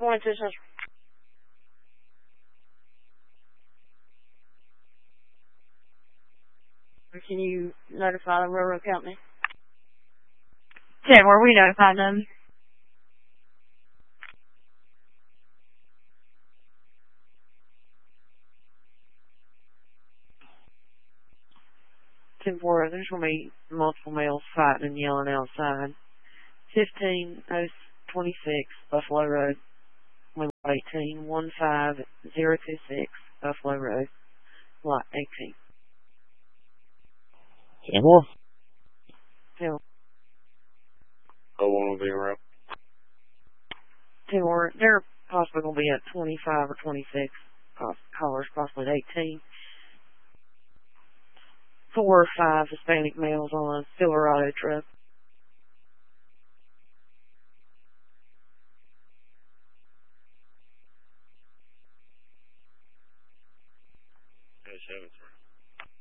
22 Central. Can you notify the railroad company? 10, where we notified them. Temporary, there's going to be multiple males fighting and yelling outside. 15026 Buffalo Road. Lot 18, 15026 Buffalo Road. Lot 18. 10 more. 10 Oh, one will be around. 10 more. They're possibly going to be at 25 or 26 callers, possibly at 18. 4 or 5 Hispanic males on a Silverado truck. That's 7-3.